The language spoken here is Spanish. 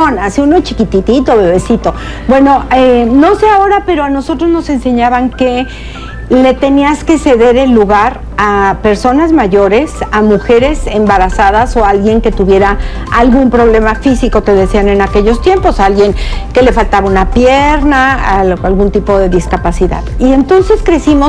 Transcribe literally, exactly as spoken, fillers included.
no, nace uno chiquititito, bebecito. Bueno, eh, no sé ahora, pero a nosotros nos enseñaban que le tenías que ceder el lugar a personas mayores, a mujeres embarazadas o a alguien que tuviera algún problema físico, te decían en aquellos tiempos, a alguien que le faltaba una pierna, algún tipo de discapacidad. Y entonces crecimos